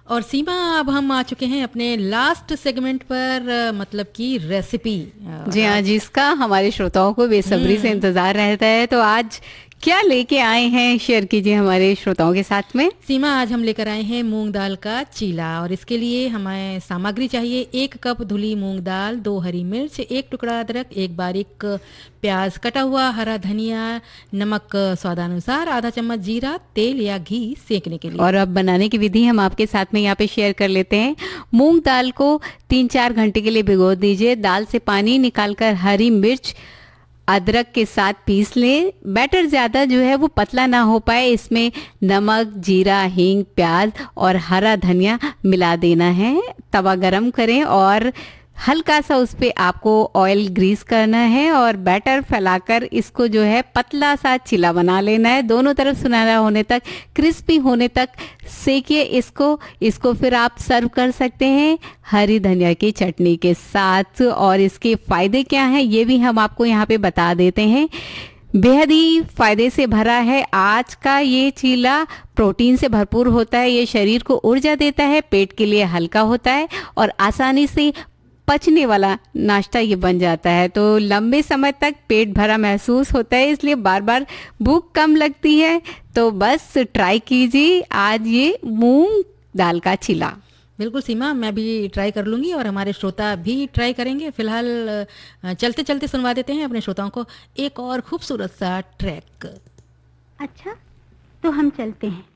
और सीमा, अब हम आ चुके हैं अपने लास्ट सेगमेंट पर, मतलब कि रेसिपी। जी हाँ, जिसका हमारे श्रोताओं को बेसब्री से हम्म इंतजार रहता है। तो आज क्या लेके आए हैं, शेयर कीजिए हमारे श्रोताओं के साथ में। सीमा, आज हम लेकर आए हैं मूंग दाल का चीला। और इसके लिए हमें सामग्री चाहिए: 1 कप धुली मूंग दाल, 2 हरी मिर्च, 1 टुकड़ा अदरक, 1 बारीक प्याज कटा हुआ, हरा धनिया, नमक स्वादानुसार, आधा चम्मच जीरा, तेल या घी सेकने के लिए। और अब बनाने की विधि हम आपके साथ में यहाँ पे शेयर कर लेते हैं। मूंग दाल को 3-4 घंटे के लिए भिगो दीजिए। दाल से पानी निकालकर हरी मिर्च अदरक के साथ पीस लें। बैटर ज़्यादा जो है वो पतला ना हो पाए, इसमें नमक, जीरा, हींग, प्याज और हरा धनिया मिला देना है। तवा गरम करें और हल्का सा उस पे आपको ऑयल ग्रीस करना है और बैटर फैलाकर इसको जो है पतला सा चिला बना लेना है। दोनों तरफ सुनहरा होने तक, क्रिस्पी होने तक सेकिए इसको फिर आप सर्व कर सकते हैं हरी धनिया की चटनी के साथ। और इसके फायदे क्या हैं ये भी हम आपको यहाँ पे बता देते हैं। बेहद ही फायदे से भरा है आज का ये चीला। प्रोटीन से भरपूर होता है, ये शरीर को ऊर्जा देता है, पेट के लिए हल्का होता है और आसानी से पचने वाला नाश्ता ये बन जाता है। तो लंबे समय तक पेट भरा महसूस होता है, इसलिए बार बार भूख कम लगती है। तो बस ट्राई कीजिए आज ये मूंग दाल का चीला। बिल्कुल सीमा, मैं भी ट्राई कर लूँगी और हमारे श्रोता भी ट्राई करेंगे। फिलहाल चलते चलते सुनवा देते हैं अपने श्रोताओं को एक और खूबसूरत सा ट्रैक। अच्छा, तो हम चलते हैं।